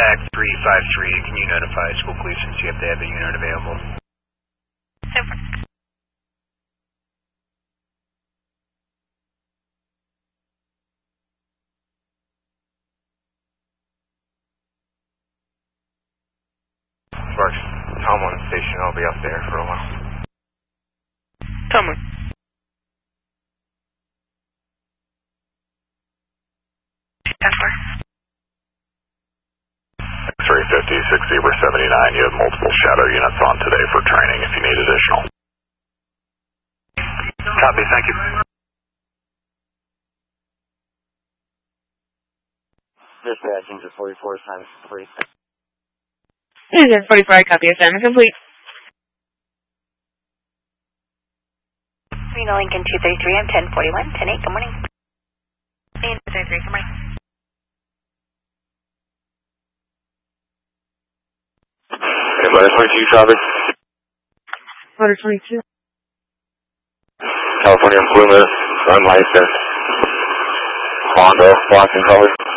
Quebec 353, can you notify school police and see if they have a unit available? Super. Sparks, Tomlin Station, I'll be up there for a while. Tomlin. X-ray 50, 6 Zebra 79, you have multiple shadow units on today for training if you need additional. Copy, thank you. Dispatch, engine 44, assignment complete. Engine 44, copy, assignment complete. Reno Lincoln 233, I'm 1041, 10-8, good morning. 233, good morning. Motor 22 traffic. Motor 22. California Plymouth, unlicensed. Hondo, blocking colors.